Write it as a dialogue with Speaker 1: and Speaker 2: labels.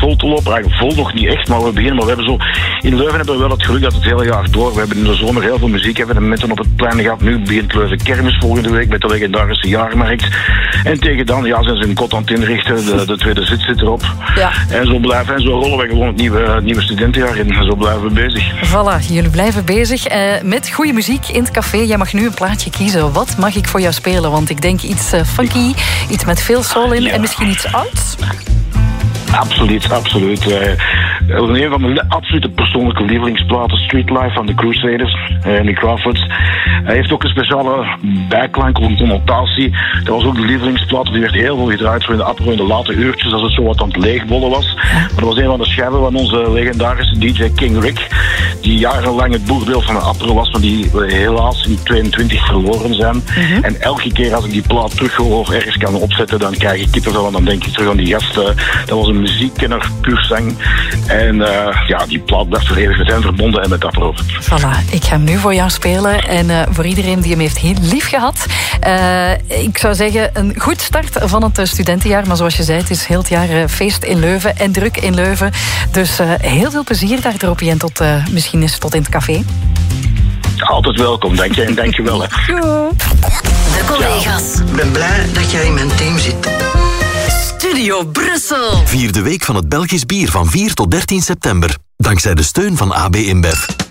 Speaker 1: vol te lopen. Eigenlijk vol nog niet echt, maar we beginnen. Maar we hebben zo... In Leuven hebben we wel het geluk dat het hele jaar door. We hebben in de zomer heel veel muziekevenementen op het plein gehad. Nu begint Leuven Kermis volgende week met de legendarische jaarmarkt. En tegen dan zijn ze een kot aan het inrichten. De tweede zit erop. Ja. En zo blijven en zo rollen we gewoon het nieuwe studentenjaar in. En zo blijven we bezig.
Speaker 2: Voilà, jullie blijven bezig met goede muziek in het café. Jij mag nu een plaatje kiezen. Wat mag ik voor jou spelen? Want ik denk iets funky, iets met veel soul in en misschien iets ouds.
Speaker 1: Absoluut. Een van mijn absolute persoonlijke lievelingsplaten, Street Life van de Crusaders, Nick Crawford. Hij heeft ook een speciale bijklank, een connotatie. Dat was ook de lievelingsplaat, die werd heel veel gedraaid voor in de apro in de late uurtjes, als het zo wat aan het leegbollen was. Maar dat was een van de schijven van onze legendarische DJ King Rick, die jarenlang het boegbeeld van de apro was, maar die helaas in 22 verloren zijn. En elke keer als ik die plaat terughoor of ergens kan opzetten, dan krijg ik kippenvel en dan denk ik terug aan die gast. Dat was een muziekkenner, puur zang. En die plaat blijft voor eeuwig met hem verbonden en met apro.
Speaker 2: Voilà, ik ga hem nu voor jou spelen. En voor iedereen die hem heeft heel lief gehad. Ik zou zeggen, een goed start van het studentenjaar. Maar zoals je zei, het is heel het jaar feest in Leuven en druk in Leuven. Dus heel veel plezier daar, Droppie. En misschien eens tot in het café.
Speaker 1: Altijd welkom, dank je en dank je wel.
Speaker 3: De collega's.
Speaker 4: Ik ben blij dat jij in mijn team zit.
Speaker 3: Studio Brussel.
Speaker 5: Vier de week van het Belgisch bier van 4 tot 13 september. Dankzij de steun van AB InBev.